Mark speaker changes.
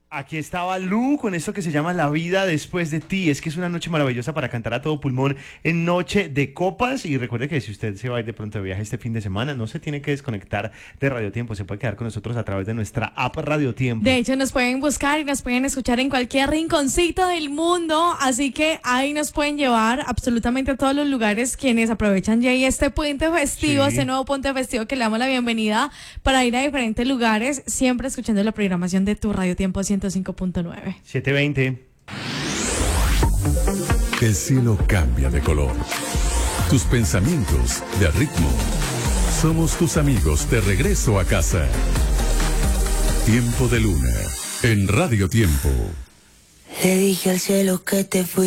Speaker 1: Aquí estaba Lu con esto que se llama La vida después de ti. Es que es una noche maravillosa para cantar a todo pulmón en Noche de Copas. Y recuerde que si usted se va a ir de pronto de viaje este fin de semana, no se tiene que desconectar de Radio Tiempo. Se puede quedar con nosotros a través de nuestra app Radio Tiempo.
Speaker 2: De hecho, nos pueden buscar y nos pueden escuchar en cualquier rinconcito del mundo. Así que ahí nos pueden llevar absolutamente a todos los lugares quienes aprovechan ya este puente festivo,
Speaker 1: Sí.
Speaker 2: este nuevo puente festivo que le damos la bienvenida para ir a diferentes lugares, siempre escuchando la programación de tu Radio Tiempo 105.9.
Speaker 1: 7:20.
Speaker 3: El cielo cambia de color. Tus pensamientos de ritmo. Somos tus amigos de regreso a casa. Tiempo de Luna en Radio Tiempo.
Speaker 4: Le dije al cielo que te fui.